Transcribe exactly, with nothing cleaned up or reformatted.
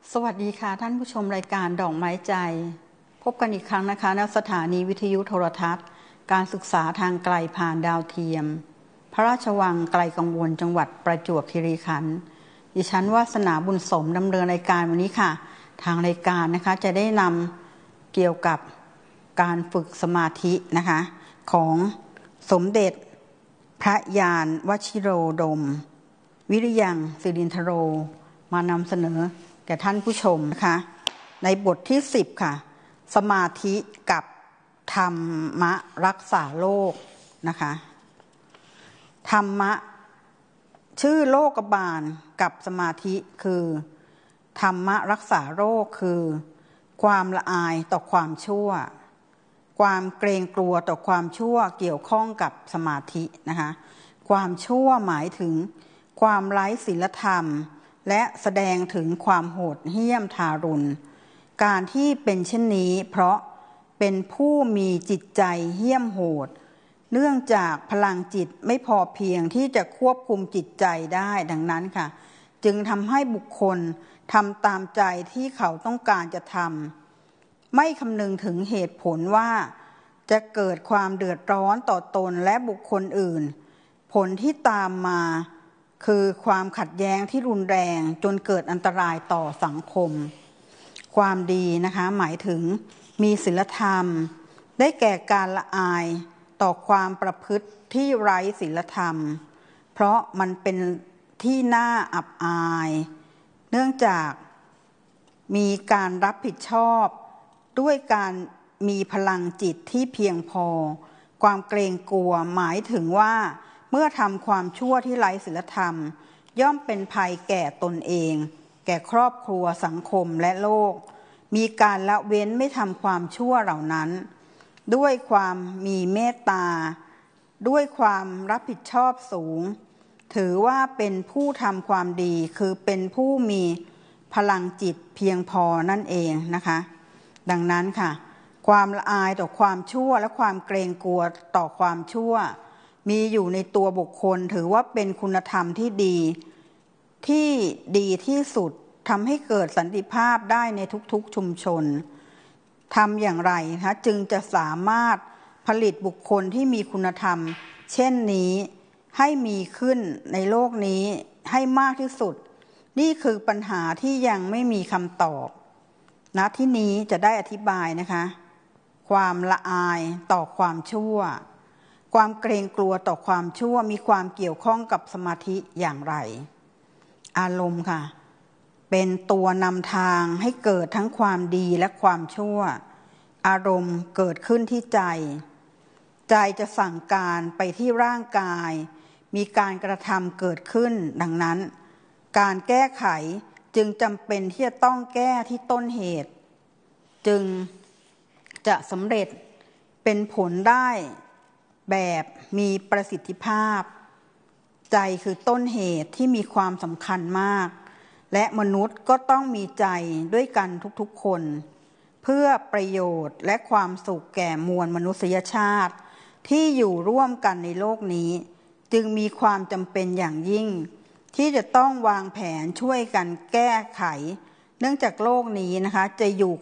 สวัสดีค่ะท่านผู้ชมรายการดอกไม้ใจพบกันอีกครั้งนะคะณสถานีวิทยุโทรทัศน์การศึกษาทางไกลผ่านดาวเทียมพระราชวังไกลกังวลจังหวัดประจวบคีรีขันธ์ดิฉันวาสนาบุญสมดำเนินรายการวันนี้ค่ะทางรายการนะคะจะได้นำเกี่ยวกับการฝึกสมาธินะคะของสมเด็จพระยานวชิโรดมวิริยังสิรินทโรมานำเสนอแก่ท่านผู้ชมนะคะในบทที่สิบค่ะสมาธิกับธรรมะรักษาโลกนะคะธรรมะชื่อโลกบาลกับสมาธิคือธรรมะรักษาโรคคือความละอายต่อความชั่วความเกรงกลัวต่อความชั่วเกี่ยวข้องกับสมาธินะคะความชั่วหมายถึงความไร้ศีลธรรมและแสดงถึงความโหดเหี้ยมทารุณการที่เป็นเช่นนี้เพราะเป็นผู้มีจิตใจเหี้ยมโหดเนื่องจากพลังจิตไม่พอเพียงที่จะควบคุมจิตใจได้ดังนั้นค่ะจึงทำให้บุคคลทำตามใจที่เขาต้องการจะทำไม่คำนึงถึงเหตุผลว่าจะเกิดความเดือดร้อนต่อตนและบุคคลอื่นผลที่ตามมาคือความขัดแย้งที่รุนแรงจนเกิดอันตรายต่อสังคมความดีนะคะหมายถึงมีศีลธรรมได้แก่การละอายต่อความประพฤติที่ไร้ศีลธรรมเพราะมันเป็นที่น่าอับอายเนื่องจากมีการรับผิดชอบด้วยการมีพลังจิตที่เพียงพอความเกรงกลัวหมายถึงว่าเมื่อทำความชั่วที่ไร้ศีลธรรมย่อมเป็นภัยแก่ตนเองแก่ครอบครัวสังคมและโลกมีการละเว้นไม่ทำความชั่วเหล่านั้นด้วยความมีเมตตาด้วยความรับผิดชอบสูงถือว่าเป็นผู้ทำความดีคือเป็นผู้มีพลังจิตเพียงพอนั่นเองนะคะดังนั้นค่ะความละอายต่อความชั่วและความเกรงกลัวต่อความชั่วมีอยู่ในตัวบุคคลถือว่าเป็นคุณธรรมที่ดีที่ดีที่สุดทำให้เกิดสันติภาพได้ในทุกๆชุมชนทำอย่างไรคะจึงจะสามารถผลิตบุคคลที่มีคุณธรรมเช่นนี้ให้มีขึ้นในโลกนี้ให้มากที่สุดนี่คือปัญหาที่ยังไม่มีคำตอบณที่นี้จะได้อธิบายนะคะความละอายต่อความชั่วความเกรงกลัวต่อความชั่วมีความเกี่ยวข้องกับสมาธิอย่างไรอารมณ์ค่ะเป็นตัวนำทางให้เกิดทั้งความดีและความชั่วอารมณ์เกิดขึ้นที่ใจใจจะสั่งการไปที่ร่างกายมีการกระทำเกิดขึ้นดังนั้นการแก้ไขจึงจำเป็นที่จะต้องแก้ที่ต้นเหตุจึงจะสำเร็จเป็นผลได้แบบมีประสิทธิภาพใจคือต้นเหตุที่มีความสำคัญมากและมนุษย์ก็ต้องมีใจด้วยกันทุกๆคนเพื่อประโยชน์และความสุขแก่มวลมนุษยชาติที่อยู่ร่วมกันในโลกนี้จึงมีความจำเป็นอย่างยิ่งที่จะต้องวางแผนช่วยกันแก้ไขเนื่องจากโลกนี้นะคะจะอยู่